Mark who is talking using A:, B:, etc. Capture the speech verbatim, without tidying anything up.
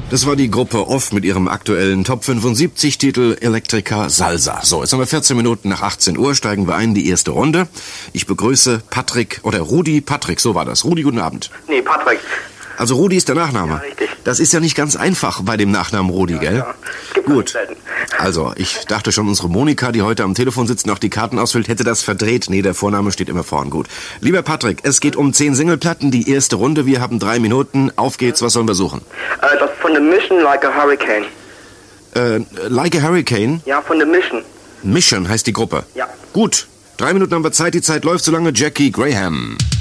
A: Das war die Gruppe Off mit ihrem aktuellen Top fünfundsiebzig-Titel Electrica Salsa. So, jetzt haben wir vierzehn Minuten nach achtzehn Uhr, steigen wir ein in die erste Runde. Ich begrüße Patrick, oder Rudi Patrick, so war das. Rudi, guten Abend.
B: Nee, Patrick.
A: Also Rudi ist der Nachname.
B: Ja, richtig.
A: Das ist ja nicht ganz einfach bei dem Nachnamen Rudi,
B: Ja,
A: gell?
B: ja. Gibt
A: Gut.
B: selten.
A: Also, ich dachte schon, unsere Monika, die heute am Telefon sitzt und auch die Karten ausfüllt, hätte das verdreht. Nee, der Vorname steht immer vorn. Gut. Lieber Patrick, es geht um zehn Singleplatten, die erste Runde. Wir haben drei Minuten. Auf geht's, was sollen wir suchen?
B: Äh, das von The Mission, Like a Hurricane.
A: Äh, Like a Hurricane?
B: Ja, von The Mission.
A: Mission heißt die Gruppe.
B: Ja.
A: Gut. Drei Minuten haben wir Zeit. Die Zeit läuft so lange. Jackie Graham.